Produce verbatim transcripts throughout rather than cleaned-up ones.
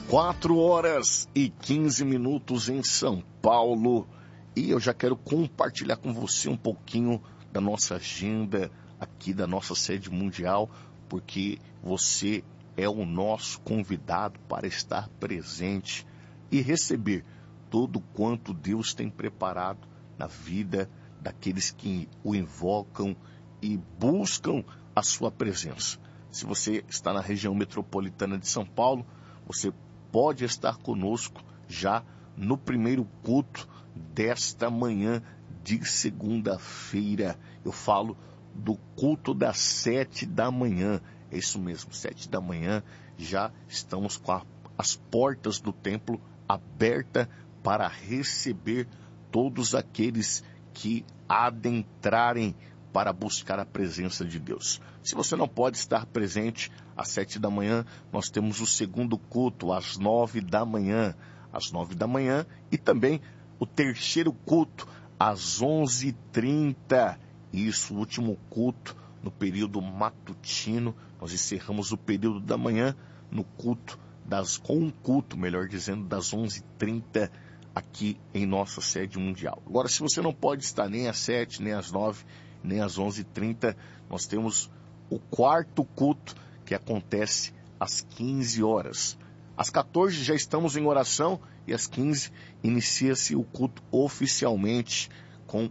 Quatro horas e quinze minutos em São Paulo. E eu já quero compartilhar com você um pouquinho da nossa agenda aqui da nossa sede mundial, porque você é o nosso convidado para estar presente e receber todo quanto Deus tem preparado na vida daqueles que o invocam e buscam a sua presença. Se você está na região metropolitana de São Paulo, você pode estar conosco já no primeiro culto desta manhã de segunda-feira. Eu falo do culto das sete da manhã. É isso mesmo, sete da manhã. Já estamos com a, as portas do templo abertas para receber todos aqueles que adentrarem para buscar a presença de Deus. Se você não pode estar presente às sete da manhã, nós temos o segundo culto às nove da manhã, às nove da manhã, e também o terceiro culto às onze e trinta. Isso, o último culto no período matutino. Nós encerramos o período da manhã no culto, das, com um culto, melhor dizendo, das onze e trinta aqui em nossa sede mundial. Agora, se você não pode estar nem às sete, nem às nove, nem às onze e trinta, nós temos o quarto culto, que acontece às quinze horas. Às quatorze já estamos em oração e às quinze inicia-se o culto oficialmente com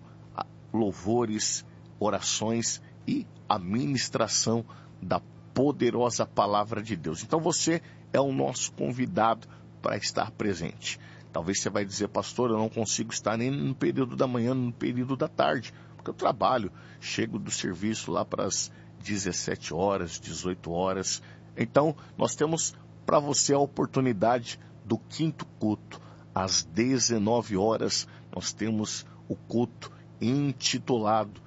louvores, orações e a ministração da poderosa palavra de Deus. Então você é o nosso convidado para estar presente. Talvez você vai dizer, pastor, eu não consigo estar nem no período da manhã, no período da tarde, porque eu trabalho, chego do serviço lá para as dezessete horas, dezoito horas. Então, nós temos para você a oportunidade do quinto culto. Às dezenove horas, nós temos o culto intitulado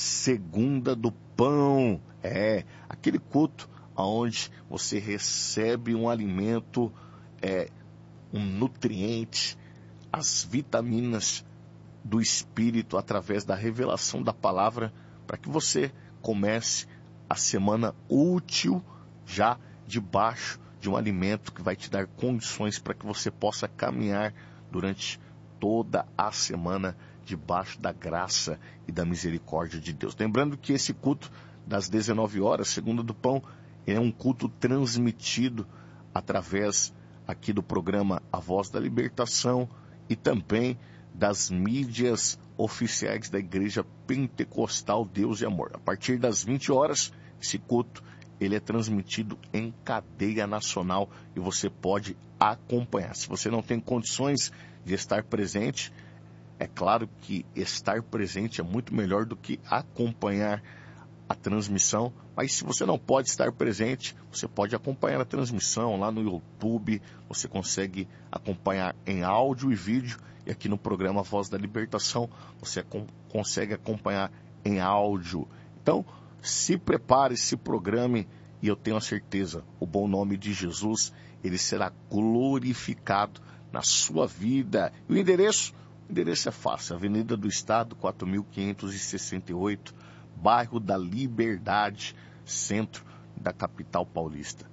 Segunda do Pão. É, aquele culto onde você recebe um alimento, é, um nutriente, as vitaminas do Espírito através da revelação da palavra, para que você comece a semana útil já debaixo de um alimento que vai te dar condições para que você possa caminhar durante toda a semana debaixo da graça e da misericórdia de Deus. Lembrando que esse culto das dezenove horas, Segunda do Pão, é um culto transmitido através aqui do programa A Voz da Libertação e também das mídias oficiais da Igreja Pentecostal Deus e Amor. A partir das vinte horas, esse culto ele é transmitido em cadeia nacional e você pode acompanhar. Se você não tem condições de estar presente, é claro que estar presente é muito melhor do que acompanhar a transmissão, mas se você não pode estar presente, você pode acompanhar a transmissão lá no YouTube, você consegue acompanhar em áudio e vídeo, e aqui no programa Voz da Libertação, você com, consegue acompanhar em áudio. Então, se prepare, se programe, e eu tenho a certeza, o bom nome de Jesus, ele será glorificado na sua vida. E o endereço? O endereço é fácil, Avenida do Estado, quatro mil quinhentos e sessenta e oito, bairro da Liberdade, centro da capital paulista.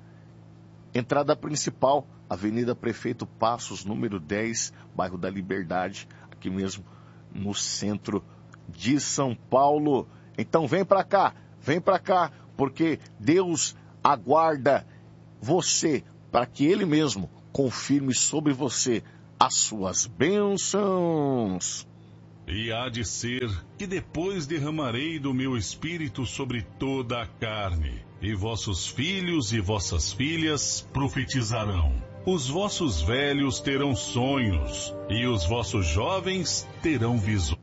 Entrada principal, Avenida Prefeito Passos, número dez, bairro da Liberdade, aqui mesmo no centro de São Paulo. Então vem para cá, vem para cá, porque Deus aguarda você para que Ele mesmo confirme sobre você as suas bênçãos. E há de ser que depois derramarei do meu espírito sobre toda a carne, e vossos filhos e vossas filhas profetizarão. Os vossos velhos terão sonhos, e os vossos jovens terão visões.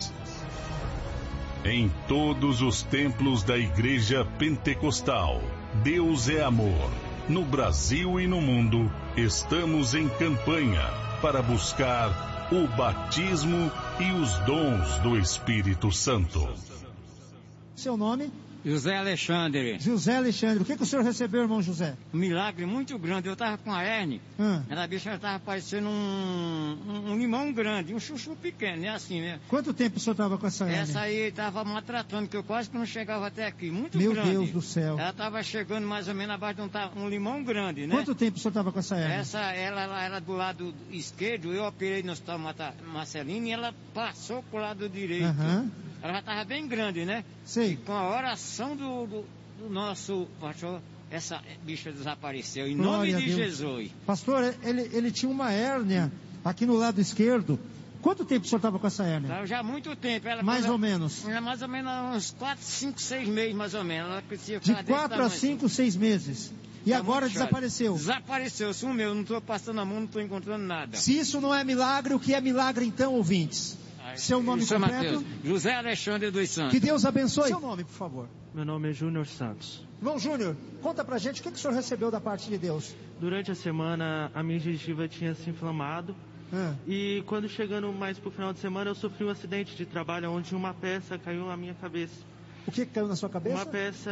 Em todos os templos da Igreja Pentecostal, Deus é amor. No Brasil e no mundo, estamos em campanha para buscar o batismo e os dons do Espírito Santo. Seu nome? José Alexandre. José Alexandre, o que, que o senhor recebeu, irmão José? Um milagre muito grande. Eu tava com a hérnia. Hum. A bicha tava parecendo um, um, um limão grande, um chuchu pequeno, é assim, né? Quanto tempo o senhor tava com essa hérnia? Essa aí tava maltratando, que eu quase que não chegava até aqui. Muito Meu grande. Meu Deus do céu. Ela tava chegando mais ou menos abaixo de um, um limão grande, né? Quanto tempo o senhor tava com essa hérnia? Essa, ela, ela era do lado esquerdo, eu operei no hospital Marcelino e ela passou pro lado direito. Uhum. Ela já tava bem grande, né? Sei. E com a oração do, do, do nosso pastor, essa bicha desapareceu. Em Glória nome de a Deus. Jesus. Pastor, ele, ele tinha uma hérnia aqui no lado esquerdo. Quanto tempo o senhor estava com essa hérnia? Tava já há muito tempo. Ela, mais ela, ou menos? Era mais ou menos uns quatro, cinco, seis meses, mais ou menos. Ela crescia de quatro a cinco, seis meses. E tá agora desapareceu? Desapareceu, sumiu. Não estou passando a mão, não estou encontrando nada. Se isso não é milagre, o que é milagre então, ouvintes? Ai, seu nome completo? Mateus. José Alexandre dos Santos. Que Deus abençoe. Seu nome, por favor. Meu nome é Júnior Santos. Irmão Júnior, conta pra gente o que, que o senhor recebeu da parte de Deus. Durante a semana, a minha gengiva tinha se inflamado. Ah. E quando chegando mais pro final de semana, eu sofri um acidente de trabalho onde uma peça caiu na minha cabeça. O que, que caiu na sua cabeça? Uma peça,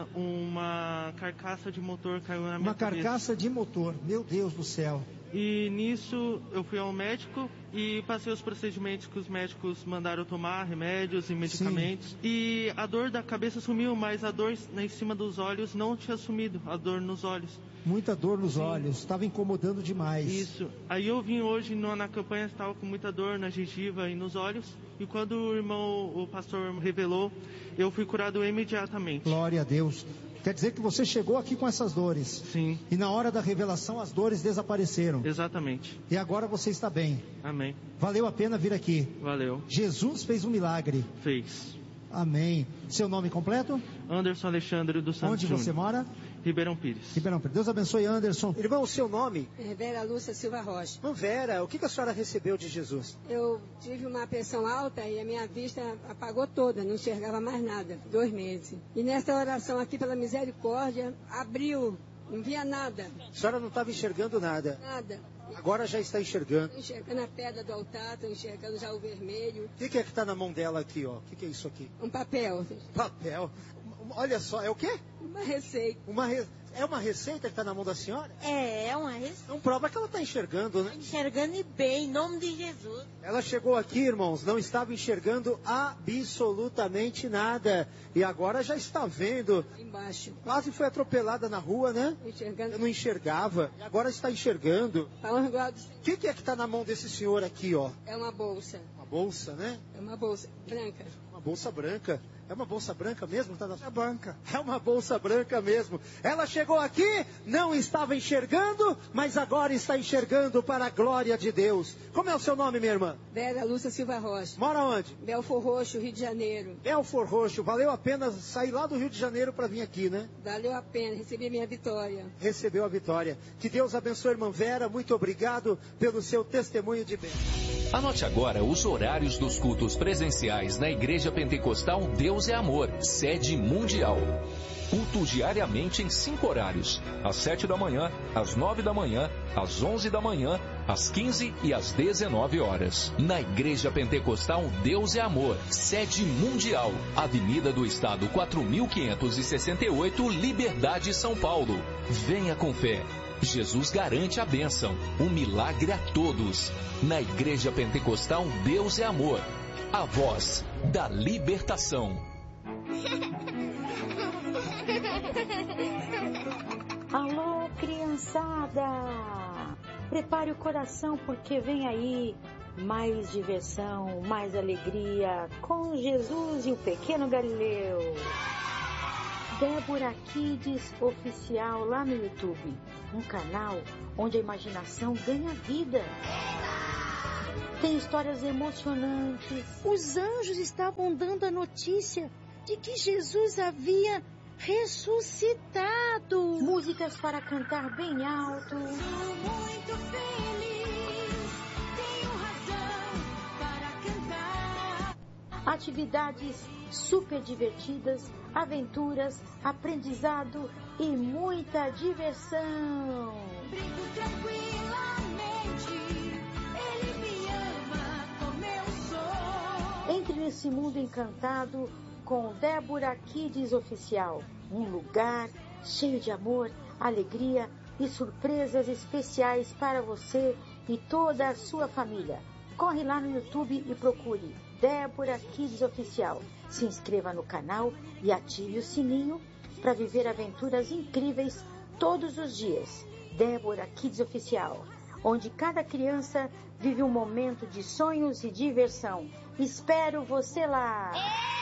uma carcaça de motor caiu na minha uma cabeça. Uma carcaça de motor, meu Deus do céu. E nisso eu fui ao médico e passei os procedimentos que os médicos mandaram tomar, remédios e medicamentos. Sim. E a dor da cabeça sumiu, mas a dor em cima dos olhos não tinha sumido, a dor nos olhos. Muita dor nos Sim. olhos, estava incomodando demais. Isso. Aí eu vim hoje no, na campanha, estava com muita dor na gengiva e nos olhos. E quando o irmão, o pastor revelou, eu fui curado imediatamente. Glória a Deus. Quer dizer que você chegou aqui com essas dores. Sim. E na hora da revelação as dores desapareceram. Exatamente. E agora você está bem. Amém. Valeu a pena vir aqui. Valeu. Jesus fez um milagre. Fez. Amém. Seu nome completo? Anderson Alexandre dos Santos Onde Júnior. você mora? Ribeirão Pires. Ribeirão Pires. Deus abençoe, Anderson. Irmão, o seu nome? É Vera Lúcia Silva Rocha. Irmã Vera, o que a senhora recebeu de Jesus? Eu tive uma pressão alta e a minha vista apagou toda, não enxergava mais nada, dois meses. E nessa oração aqui pela misericórdia, abriu, não via nada. A senhora não estava enxergando nada? Nada. Agora já está enxergando? Estou enxergando a pedra do altar, estou enxergando já o vermelho. O que, que é que está na mão dela aqui, ó? O que, que é isso aqui? Um papel. Papel? Olha só, é o quê? Uma receita. Uma re... É uma receita que está na mão da senhora? É, é uma receita. Não prova que ela está enxergando, né? Enxergando e bem, em nome de Jesus. Ela chegou aqui, irmãos, não estava enxergando absolutamente nada. E agora já está vendo. Embaixo. Quase foi atropelada na rua, né? Enxergando. Eu não enxergava. E agora está enxergando. O que, que é que está na mão desse senhor aqui, ó? É uma bolsa. Uma bolsa, né? É uma bolsa branca. Uma bolsa branca. É uma bolsa branca mesmo? Tá na... É branca. É uma bolsa branca mesmo. Ela chegou aqui, não estava enxergando, mas agora está enxergando para a glória de Deus. Como é o seu nome, minha irmã? Vera Lúcia Silva Rocha. Mora onde? Belfor Roxo, Rio de Janeiro. Belfor Roxo. Valeu a pena sair lá do Rio de Janeiro para vir aqui, né? Valeu a pena. Recebi minha vitória. Recebeu a vitória. Que Deus abençoe, irmã Vera. Muito obrigado pelo seu testemunho de bênção. Anote agora os horários dos cultos presenciais na Igreja Pentecostal Deus é Amor, sede mundial. Culto diariamente em cinco horários: às sete da manhã, às nove da manhã, às onze da manhã, às quinze e às dezenove horas. Na Igreja Pentecostal Deus é Amor, sede mundial, Avenida do Estado quatro mil quinhentos e sessenta e oito, Liberdade, São Paulo. Venha com fé. Jesus garante a bênção, o milagre a todos. Na Igreja Pentecostal Deus é Amor, a voz da libertação. Alô, criançada! Prepare o coração porque vem aí mais diversão, mais alegria com Jesus e o Pequeno Galileu. Débora Kids Oficial lá no YouTube, um canal onde a imaginação ganha vida. Tem histórias emocionantes. Os anjos estavam dando a notícia de que Jesus havia ressuscitado. Músicas para cantar bem alto. Sou muito feliz, tenho razão para cantar. Atividades super divertidas, aventuras, aprendizado e muita diversão. Brinco tranquilamente, ele me ama como eu sou. Entre nesse mundo encantado com Débora Kids Oficial. Um lugar cheio de amor, alegria e surpresas especiais para você e toda a sua família. Corre lá no YouTube e procure Débora Kids Oficial. Se inscreva no canal e ative o sininho para viver aventuras incríveis todos os dias. Débora Kids Oficial, onde cada criança vive um momento de sonhos e diversão. Espero você lá!